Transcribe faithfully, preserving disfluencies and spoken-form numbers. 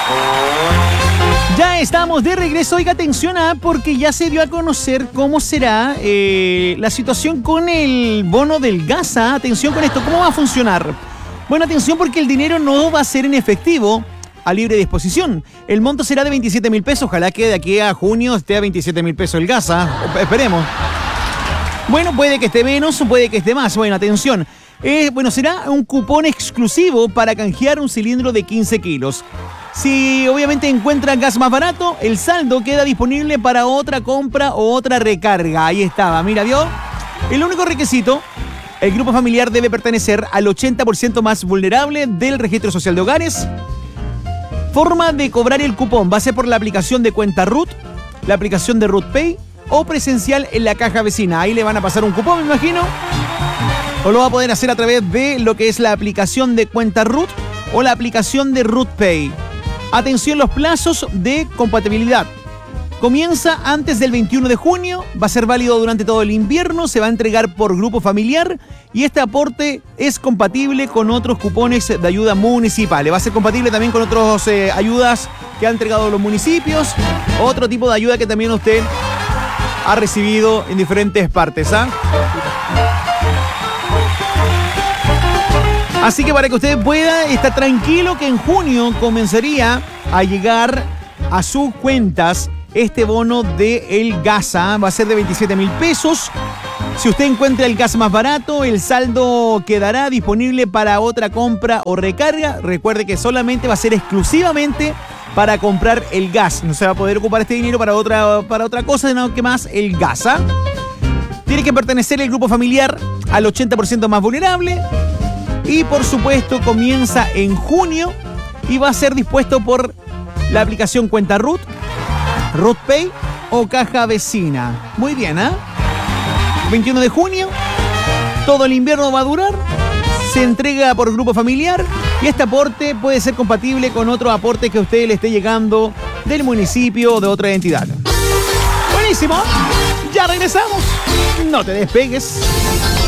Ya estamos de regreso. Oiga, atención, ¿ah? Porque ya se dio a conocer cómo será eh, la situación con el bono del gas. ¿Ah? Atención con esto, ¿cómo va a funcionar? Bueno, atención porque el dinero no va a ser en efectivo a libre disposición. El monto será de veintisiete mil pesos. Ojalá que de aquí a junio esté a veintisiete mil pesos el gas. ¿Ah? Esperemos. Bueno, puede que esté menos o puede que esté más. Bueno, atención. Eh, bueno, será un cupón exclusivo para canjear un cilindro de quince kilos. Si obviamente encuentran gas más barato, el saldo queda disponible para otra compra o otra recarga. Ahí estaba, mira, ¿vio? El único requisito, el grupo familiar debe pertenecer al ochenta por ciento más vulnerable del registro social de hogares. Forma de cobrar el cupón va a ser por la aplicación de cuenta R U T, la aplicación de R U T Pay o presencial en la caja vecina. Ahí le van a pasar un cupón, me imagino. O lo va a poder hacer a través de lo que es la aplicación de cuenta R U T o la aplicación de R U T Pay. Atención, los plazos de compatibilidad. Comienza antes del veintiuno de junio, va a ser válido durante todo el invierno, se va a entregar por grupo familiar y este aporte es compatible con otros cupones de ayuda municipales. Va a ser compatible también con otras eh, ayudas que han entregado los municipios, otro tipo de ayuda que también usted ha recibido en diferentes partes, ¿ah? Así que para que usted pueda estar tranquilo que en junio comenzaría a llegar a sus cuentas este bono de el gas. ¿Ah? Va a ser de veintisiete mil pesos. Si usted encuentra el gas más barato, el saldo quedará disponible para otra compra o recarga. Recuerde que solamente va a ser exclusivamente para comprar el gas. No se va a poder ocupar este dinero para otra, para otra cosa, sino que más el gas. ¿Ah? Tiene que pertenecer el grupo familiar al ochenta por ciento más vulnerable. Y por supuesto comienza en junio y va a ser dispuesto por la aplicación Cuenta R U T, R U T Pay o Caja Vecina. Muy bien, ¿ah? ¿eh? veintiuno de junio, todo el invierno va a durar, se entrega por grupo familiar y este aporte puede ser compatible con otro aporte que a usted le esté llegando del municipio o de otra entidad. Buenísimo, ya regresamos, no te despegues.